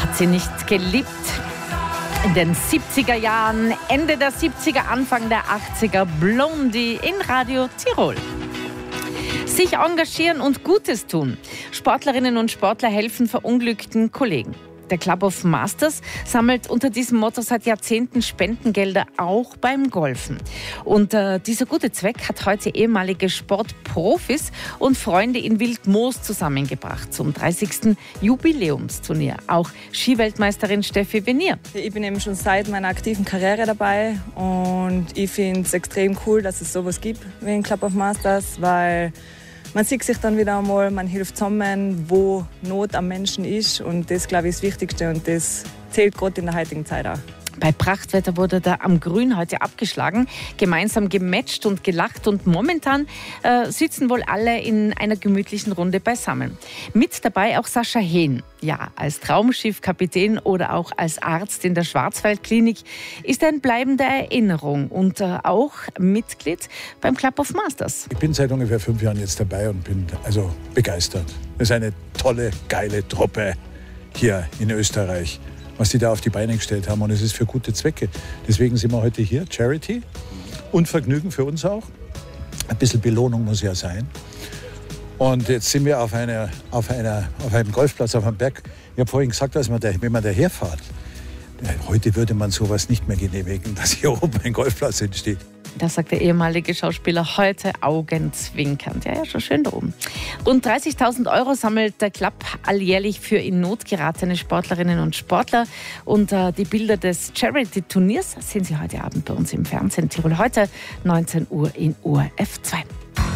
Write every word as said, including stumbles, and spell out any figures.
hat sie nicht geliebt? In den siebziger Jahren, Ende der siebziger, Anfang der achtziger, Blondie in Radio Tirol. Sich engagieren und Gutes tun. Sportlerinnen und Sportler helfen verunglückten Kollegen. Der Club of Masters sammelt unter diesem Motto seit Jahrzehnten Spendengelder auch beim Golfen. Und äh, dieser gute Zweck hat heute ehemalige Sportprofis und Freunde in Wildmoos zusammengebracht zum dreißigsten Jubiläumsturnier. Auch Skiweltmeisterin Steffi Venier. Ich bin eben schon seit meiner aktiven Karriere dabei und ich finde es extrem cool, dass es sowas gibt wie ein Club of Masters, weil man sieht sich dann wieder einmal, man hilft zusammen, wo Not am Menschen ist. Und das, glaube ich, ist das Wichtigste und das zählt gerade in der heutigen Zeit auch. Bei Prachtwetter wurde da am Grün heute abgeschlagen, gemeinsam gematcht und gelacht und momentan äh, sitzen wohl alle in einer gemütlichen Runde beisammen. Mit dabei auch Sascha Hehn. Ja, als Traumschiffkapitän oder auch als Arzt in der Schwarzwaldklinik ist er eine bleibende Erinnerung und äh, auch Mitglied beim Club of Masters. Ich bin seit ungefähr fünf Jahren jetzt dabei und bin also begeistert. Es ist eine tolle, geile Truppe hier in Österreich, was die da auf die Beine gestellt haben. Und es ist für gute Zwecke. Deswegen sind wir heute hier. Charity und Vergnügen für uns auch. Ein bisschen Belohnung muss ja sein. Und jetzt sind wir auf, einer, auf, einer, auf einem Golfplatz auf einem Berg. Ich habe vorhin gesagt, dass man da, wenn man daher fährt, heute würde man sowas nicht mehr genehmigen, dass hier oben ein Golfplatz entsteht. Das sagt der ehemalige Schauspieler heute augenzwinkernd. Ja, ja, schon schön da oben. Rund dreißigtausend Euro sammelt der Club alljährlich für in Not geratene Sportlerinnen und Sportler. Und äh, die Bilder des Charity-Turniers sehen Sie heute Abend bei uns im Fernsehen. Tirol heute, neunzehn Uhr in O R F zwei.